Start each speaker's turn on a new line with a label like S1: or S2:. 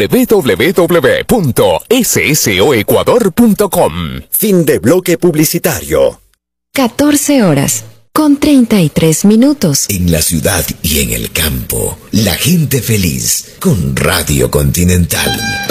S1: www.ssoecuador.com.
S2: Fin de bloque publicitario.
S3: 14 horas, con 33 minutos.
S4: En la ciudad y en el campo, la gente feliz con Radio Continental.